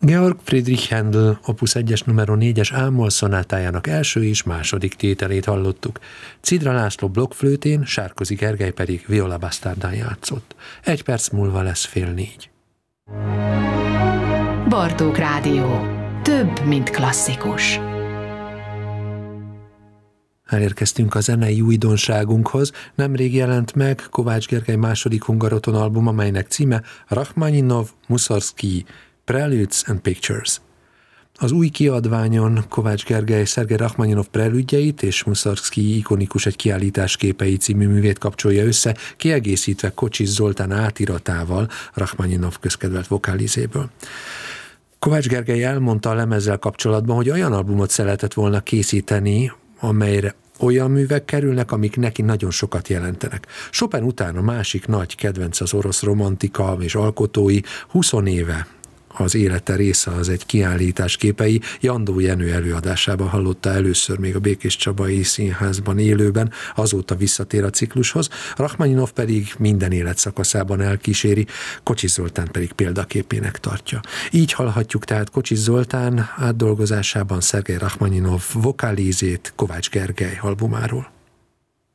Georg Friedrich Händel opus 1-es numero 4-es A-moll szonátájának első és második tételét hallottuk. Cidra László blokkflőtén, Sárközi Gergely pedig viola bastardán játszott. 1 perc múlva lesz 3:30. Bartók Rádió. Több, mint klasszikus. Elérkeztünk a zenei újdonságunkhoz. Nemrég jelent meg Kovács Gergely második hungaroton album, amelynek címe Rachmaninov, Mussorgsky, Preludes and Pictures. Az új kiadványon Kovács Gergely Szergej Rachmaninov prelüdjeit és Mussorgsky ikonikus egy kiállítás képei című művét kapcsolja össze, kiegészítve Kocsis Zoltán átiratával Rachmaninov közkedvelt vokálizéből. Kovács Gergely elmondta a lemezzel kapcsolatban, hogy olyan albumot szeretett volna készíteni, amelyre olyan művek kerülnek, amik neki nagyon sokat jelentenek. Chopin után a másik nagy kedvenc az orosz romantika és alkotói, 20 éve az élete része az egy kiállítás képei. Jandó Jenő előadásában hallotta először még a Békés Csabai Színházban élőben, azóta visszatér a ciklushoz, Rachmaninov pedig minden életszakaszában elkíséri, Kocsis Zoltán pedig példaképének tartja. Így hallhatjuk tehát Kocsis Zoltán átdolgozásában Szergej Rachmaninov vokálízét Kovács Gergely albumáról.